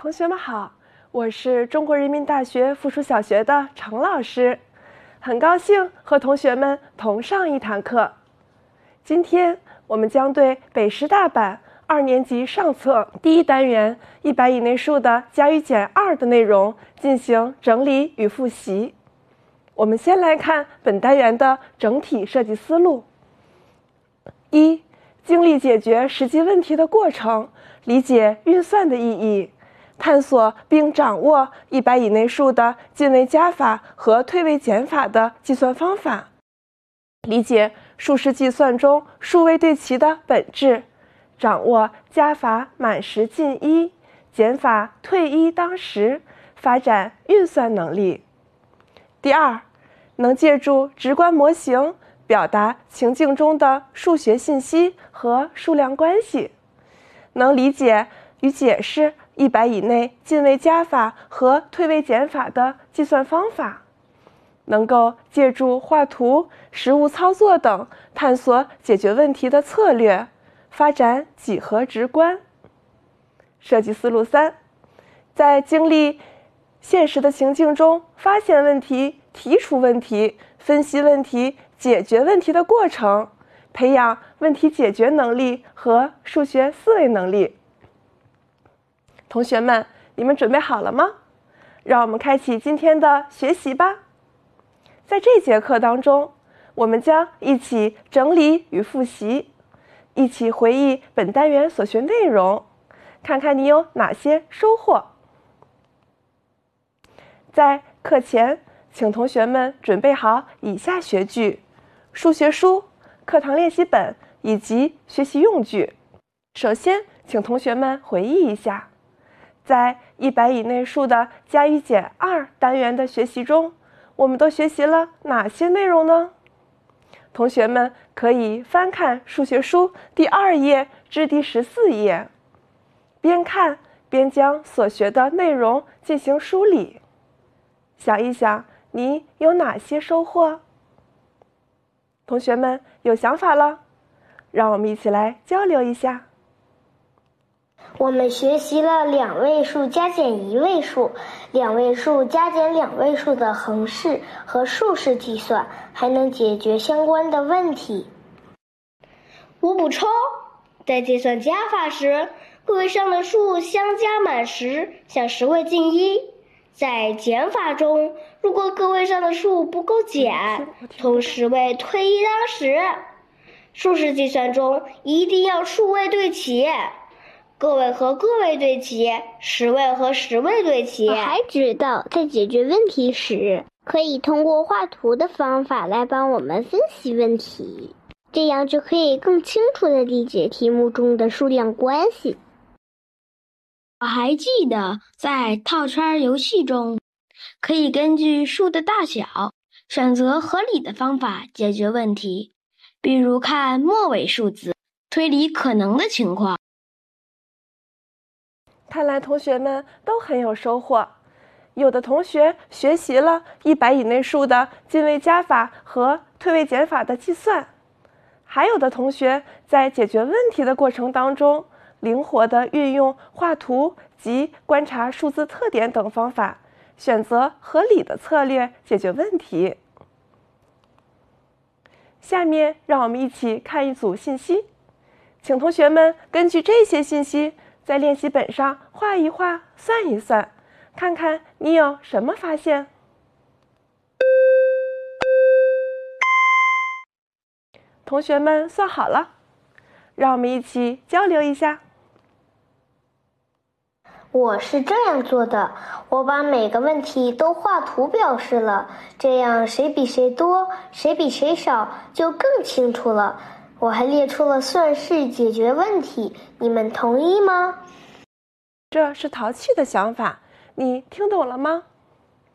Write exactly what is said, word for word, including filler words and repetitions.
同学们好，我是中国人民大学附属小学的程老师，很高兴和同学们同上一堂课。今天我们将对北师大版二年级上册第一单元一百以内数的加与减二的内容进行整理与复习。我们先来看本单元的整体设计思路。一、经历解决实际问题的过程，理解运算的意义，探索并掌握一百以内数的进位加法和退位减法的计算方法，理解数式计算中数位对齐的本质，掌握加法满十进一，减法退一当十，发展运算能力。第二，能借助直观模型表达情境中的数学信息和数量关系，能理解与解释一百以内进位加法和退位减法的计算方法，能够借助画图、实物操作等探索解决问题的策略，发展几何直观。设计思路三，在经历现实的情境中发现问题、提出问题、分析问题、解决问题的过程，培养问题解决能力和数学思维能力。同学们，你们准备好了吗？让我们开启今天的学习吧。在这节课当中，我们将一起整理与复习，一起回忆本单元所学内容，看看你有哪些收获。在课前，请同学们准备好以下学具、数学书、课堂练习本以及学习用具。首先，请同学们回忆一下，在一百以内数的加与减二单元的学习中，我们都学习了哪些内容呢？同学们可以翻看数学书第二页至第十四页，边看边将所学的内容进行梳理。想一想，你有哪些收获？同学们有想法了？让我们一起来交流一下。 我们学习了两位数加减一位数、两位数加减两位数的横式和竖式计算，还能解决相关的问题。我补充，在计算加法时，个位上的数相加满十，向十位进一；在减法中，如果个位上的数不够减，从十位退一当十。竖式计算中一定要数位对齐，个位和个位对齐，十位和十位对齐。 我还知道，在解决问题时，可以通过画图的方法来帮我们分析问题，这样就可以更清楚地理解题目中的数量关系。 我还记得，在套圈游戏中，可以根据数的大小，选择合理的方法解决问题，比如看末尾数字，推理可能的情况。 看来同学们都很有收获，有的同学学习了一百以内数的进位加法和退位减法的计算，还有的同学在解决问题的过程当中，灵活地运用画图及观察数字特点等方法，选择合理的策略解决问题。下面让我们一起看一组信息，请同学们根据这些信息在练习本上画一画、算一算，看看你有什么发现。同学们算好了，让我们一起交流一下。 我是这样做的，我把每个问题都画图表示了，这样谁比谁多，谁比谁少就更清楚了。我还列出了算式解决问题，你们同意吗？ 这是淘气的想法，你听懂了吗？